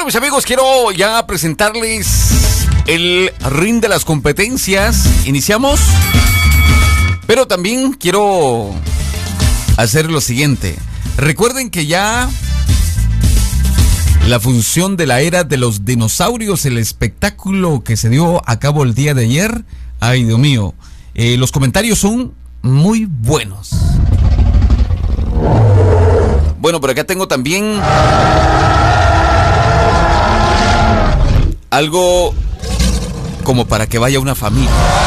Bueno, mis amigos, quiero ya presentarles el ring de las competencias. Iniciamos, pero también quiero hacer lo siguiente. Recuerden que ya la función de la era de los dinosaurios, el espectáculo que se dio a cabo el día de ayer, ay Dios mío, los comentarios son muy buenos. Bueno, por acá tengo también algo como para que vaya una familia.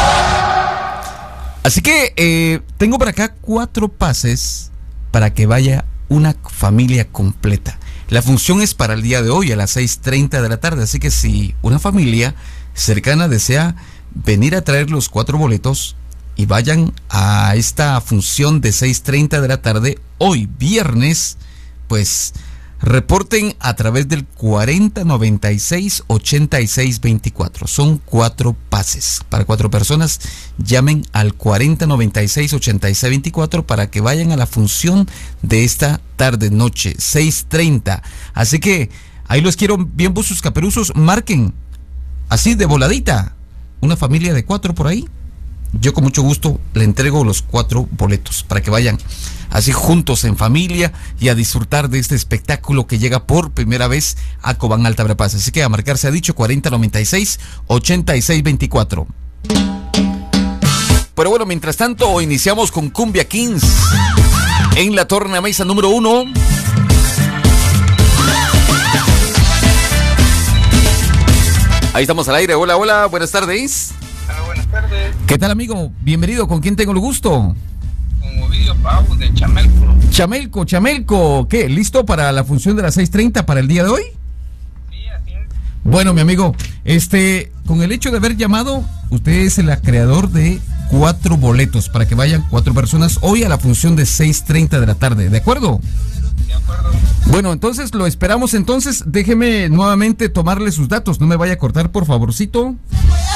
Así que tengo por acá 4 pases para que vaya una familia completa. La función es para el día de hoy a las 6:30 de la tarde. Así que si una familia cercana desea venir a traer los 4 boletos y vayan a esta función de 6:30 de la tarde hoy viernes, pues reporten a través del 4096-8624. Son 4 pases para 4 personas. Llamen al 4096-8624 para que vayan a la función de esta tarde noche 6:30. Así que ahí los quiero bien, sus caperuzos. Marquen así de voladita una familia de 4 por ahí. Yo con mucho gusto le entrego los 4 boletos para que vayan así juntos en familia y a disfrutar de este espectáculo que llega por primera vez a Cobán Alta Verapaz. Así que a marcar se ha dicho 4096-8624. Pero bueno, mientras tanto iniciamos con Cumbia Kings en la tornamesa número 1. Ahí estamos al aire. Hola, hola, buenas tardes. Buenas tardes. ¿Qué tal, amigo? Bienvenido. ¿Con quién tengo el gusto? Con Ovidio Pau de Chamelco. Chamelco. ¿Qué? ¿Listo para la función de las 6:30 para el día de hoy? Sí, así es. Bueno, mi amigo, con el hecho de haber llamado, usted es el creador de 4 boletos para que vayan 4 personas hoy a la función de 6:30 de la tarde. ¿De acuerdo? De acuerdo. Bueno, entonces lo esperamos. Entonces, déjeme nuevamente tomarle sus datos. No me vaya a cortar, por favorcito.